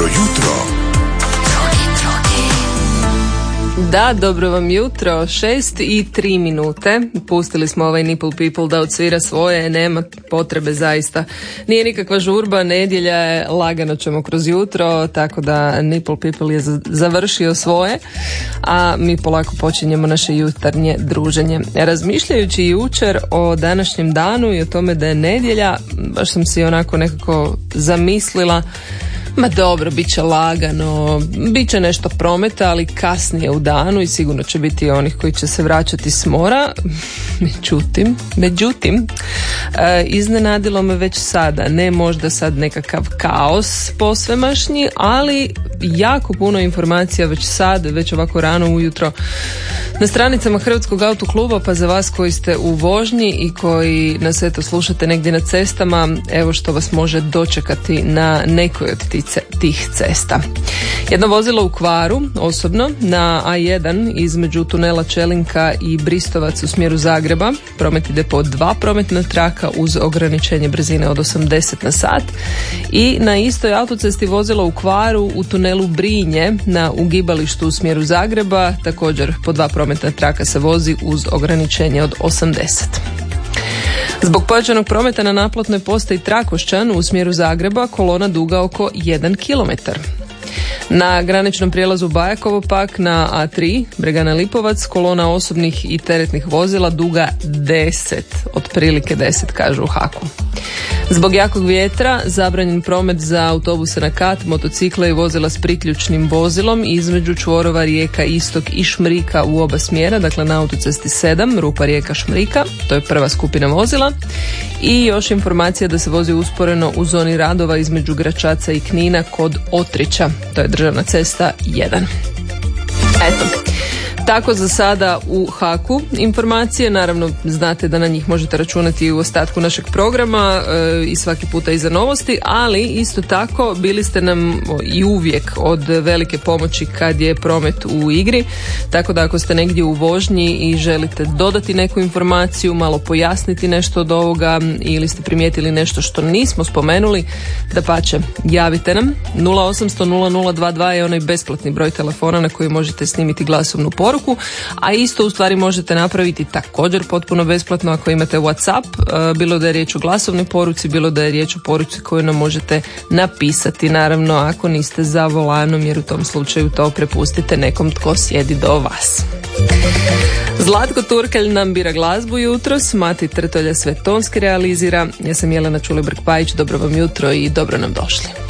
jutro. Da, dobro vam jutro, 6:03. Pustili smo ovaj Nipple People da odsvira svoje, nema potrebe zaista. Nije nikakva žurba, nedjelja je, lagano ćemo kroz jutro, tako da Nipple People je završio svoje, a mi polako počinjemo naše jutarnje druženje. Razmišljajući jučer o današnjem danu i o tome da je nedjelja, baš sam si onako nekako zamislila, ma dobro, bit će lagano, bit će nešto prometa, ali kasnije u danu i sigurno će biti onih koji će se vraćati s mora. Međutim, iznenadilo me već sada, ne možda sad nekakav kaos posvemašnji, ali jako puno informacija već sad, već ovako rano ujutro na stranicama Hrvatskog autokluba, pa za vas koji ste u vožnji i koji nas eto slušate negdje na cestama, evo što vas može dočekati na nekoj od tih cesta. Jedno vozilo u kvaru, osobno, na A1 između tunela Čelinka i Bristovac u smjeru Zagreba. Promet ide po 2 prometna traka uz ograničenje brzine od 80 na sat. I na istoj autocesti vozilo u kvaru u tunelu Brinje na ugibalištu u smjeru Zagreba. Također po 2 prometna traka se vozi uz ograničenje od 80. Zbog pojačanog prometa na naplatnoj postaji Trakošćan u smjeru Zagreba kolona duga oko 1 km. Na graničnom prijelazu Bajakovo pak na A3 Bregana Lipovac kolona osobnih i teretnih vozila duga 10, otprilike 10 kažu u HAK-u. Zbog jakog vjetra zabranjen promet za autobuse na kat, motocikle i vozila s priključnim vozilom između čvorova Rijeka Istok i Šmrika u oba smjera, dakle na autocesti 7 Rupa Rijeka Šmrika, to je prva skupina vozila. I još informacija da se vozi usporeno u zoni radova između Gračaca i Knina kod Otrića, to je državna cesta 1. Eto, tako za sada u HAK-u informacije, naravno znate da na njih možete računati i u ostatku našeg programa i svaki puta iza novosti, ali isto tako bili ste nam i uvijek od velike pomoći kad je promet u igri, tako da ako ste negdje u vožnji i želite dodati neku informaciju, malo pojasniti nešto od ovoga ili ste primijetili nešto što nismo spomenuli, dapače, javite nam. 0800 0022 je onaj besplatni broj telefona na koji možete snimiti glasovnu poruku, a isto u stvari možete napraviti također potpuno besplatno ako imate WhatsApp, bilo da je riječ o glasovnoj poruci, bilo da je riječ o poruci koju nam možete napisati, naravno ako niste za volanom, jer u tom slučaju to prepustite nekom tko sjedi do vas. Zlatko Turkalj nam bira glazbu jutros, Mati Trtolja sve tonski realizira, ja sam Jelena Čulibrk-Pajić, dobro vam jutro i dobro nam došli.